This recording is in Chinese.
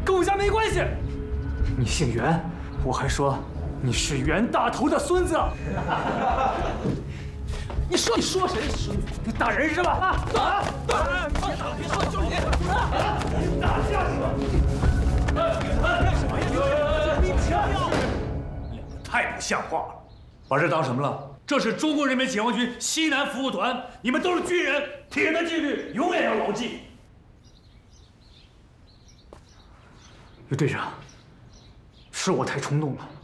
跟我家没关系。你姓袁，我还说你是袁大头的孙子。你说谁是孙子？你打人是吧？啊，打！别说，就是你！打架是吧？干什么呀？你太不像话了！把这当什么了？这是中国人民解放军西南服务团，你们都是军人，铁的纪律永远要牢记。于队长，是我太冲动了。